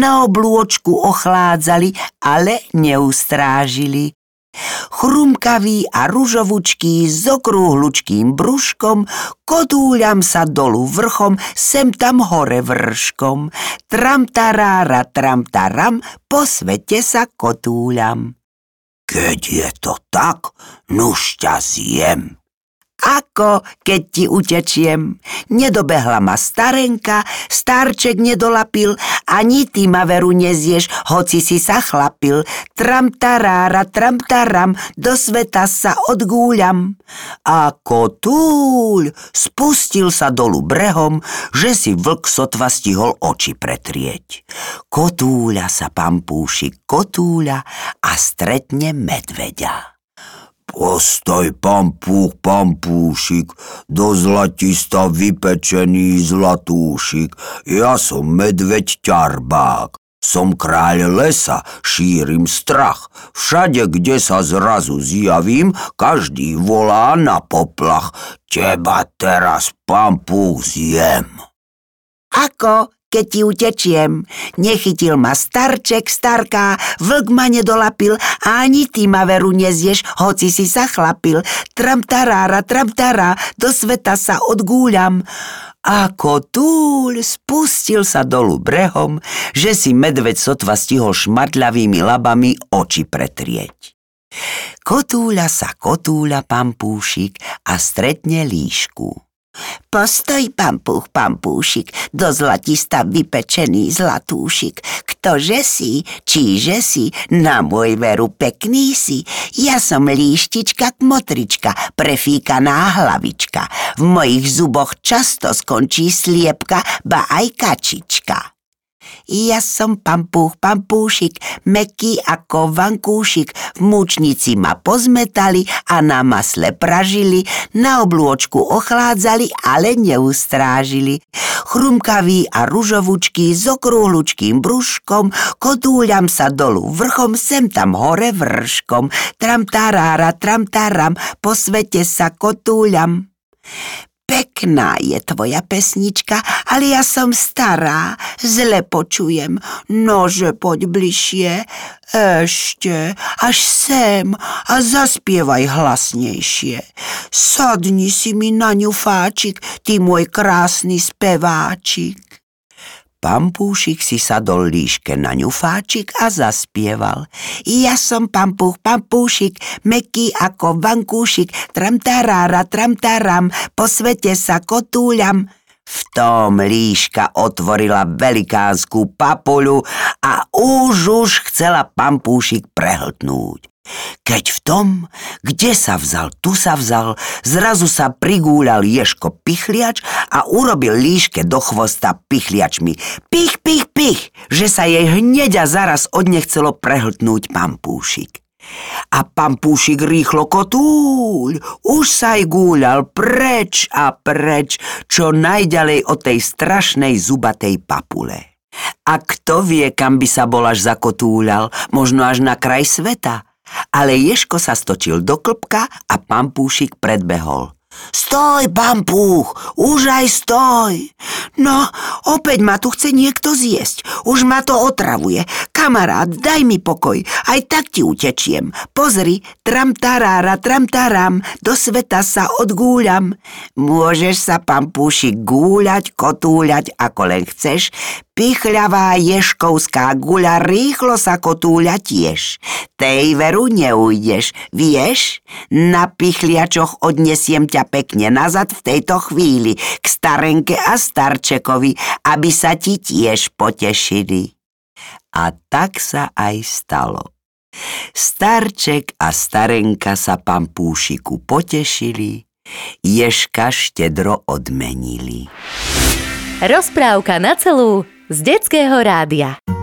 na oblôčku ochládzali, ale neustrážili. Chrumkavý a ružovučký s okrúhlučkým brúškom, kotúľam sa dolu vrchom, sem tam hore vrškom. Tramtarára, tramtaram, po svete sa kotúľam. Keď je to tak, nuž ťa zjem. Ako keď ti utečiem? Nedobehla ma starenka, starček nedolapil, ani ty ma veru nezieš, hoci si sa chlapil. Tramtarára, tramtaram, do sveta sa odgúľam. A kotúľ spustil sa dolu brehom, že si vlk sotva stihol oči pretrieť. Kotúľa sa Pampúšik kotúľa a stretne medveďa. Postoj, Pampúch, Pampúšik, do zlatista vypečený zlatúšik. Ja som medveď ťarbák, som kráľ lesa, šírim strach. Všade, kde sa zrazu zjavím, každý volá na poplach. Teba teraz, Pampúch, zjem. Ako keď ti utečiem? Nechytil ma starček, starka, vlk ma nedolapil, ani ty ma veru nezieš, hoci si sa chlapil. Tramtarára, tramtará, do sveta sa odgúľam. A kotúľ spustil sa dolu brehom, že si medveď sotva stihol šmartľavými labami oči pretrieť. Kotúľa sa kotúľa Pampúšik a stretne líšku. Postoj, Pampúch, Pampúšik, do zlatista vypečený zlatúšik. Ktože si, číže si, na môj veru pekný si. Ja som líštička kmotrička, prefíkaná hlavička. V mojich zuboch často skončí sliepka, ba aj kačička. Ja som Pampúch, Pampúšik, mäkký ako vankúšik. V múčnici ma pozmetali a na masle pražili, na oblôčku ochládzali, ale neustrážili. Chrumkavý a ružovučký s okrúhlučkým brúškom, kotúľam sa dolu vrchom, sem tam hore vrškom. Tramtarára, tramtaram, po svete sa kotúľam. Pekná je tvoja pesnička, ale ja som stará, zle počujem. Nože, poď bližšie, ešte, až sem a zaspievaj hlasnejšie. Sadni si mi na ňufáčik, ty môj krásny speváčik. Pampúšik si sadol líške na ňufáčik a zaspieval. Ja som Pampúch, Pampúšik, mäkký ako vankúšik, tramtarára, tramtaram, po svete sa kotúľam. V tom líška otvorila velikánskú papuľu a už chcela Pampúšik prehltnúť. Keď v tom, kde sa vzal, tu sa vzal, zrazu sa prigúľal Ježko Pichliač a urobil líške do chvosta pichliačmi. Pich, pich, pich, že sa jej hneď a zaraz odnechcelo prehltnúť Pampúšik. A Pampúšik rýchlo kotúľ, už sa aj gúľal preč a preč, čo najďalej od tej strašnej zubatej papule. A kto vie, kam by sa bol až zakotúľal, možno až na kraj sveta. Ale Ježko sa stočil do klbka a Pampúšik predbehol. Stoj, Pampúch, už aj stoj. No, opäť ma tu chce niekto zjesť. Už ma to otravuje. Kamarát, daj mi pokoj, aj tak ti utečiem. Pozri, tramtarára, tramtaram, do sveta sa odgúľam. Môžeš sa, Pampúšik, gúľať, kotúľať, ako len chceš. Pichľavá ježkovská guľa rýchlo sa kotúľa tiež. Tej veru neujdeš, vieš? Na pichliačoch odnesiem ťa pekne nazad v tejto chvíli k starenke a starčekovi, aby sa ti tiež potešili. A tak sa aj stalo. Starček a starenka sa Pampúšiku potešili, Ježka štedro odmenili. Rozprávka na celú z Detského rádia.